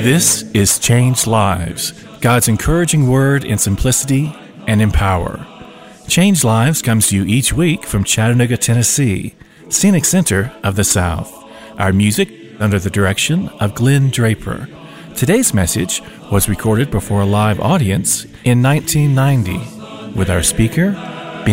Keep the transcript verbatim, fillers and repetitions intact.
This is Changed Lives, God's encouraging word in simplicity and in power. Changed Lives comes to you each week from Chattanooga, Tennessee, Scenic Center of the South. Our music under the direction of Glenn Draper. Today's message was recorded before a live audience in nineteen ninety with our speaker,